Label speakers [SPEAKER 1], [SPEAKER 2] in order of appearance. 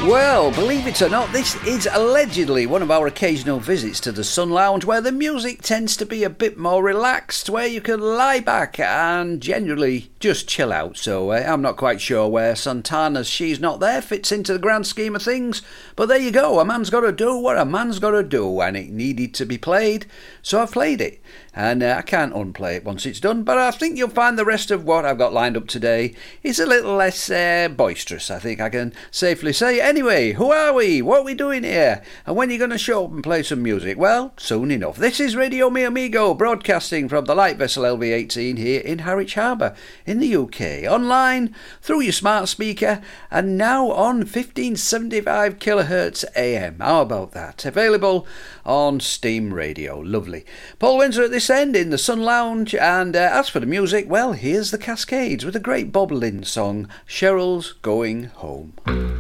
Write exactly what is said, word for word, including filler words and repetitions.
[SPEAKER 1] Well, believe it or not, this is allegedly one of our occasional visits to the Sun Lounge, where the music tends to be a bit more relaxed, where you can lie back and generally just chill out. So uh, I'm not quite sure where Santana's She's Not There fits into the grand scheme of things, but there you go. A man's got to do what a man's got to do, and it needed to be played, so I've played it. And uh, I can't unplay it once it's done, but I think you'll find the rest of what I've got lined up today is a little less uh, boisterous, I think I can safely say. Anyway, who are we? What are we doing here? And when are you going to show up and play some music? Well, soon enough. This is Radio Mi Amigo, broadcasting from the light vessel L V eighteen here in Harwich Harbour in the U K. Online, through your smart speaker, and now on fifteen seventy-five kilohertz A M. How about that? Available on Steam Radio. Lovely. Paul Windsor at this end in the Sun Lounge, and uh, as for the music, well, here's the Cascades with a great Bob Lynn song, Cheryl's Going Home.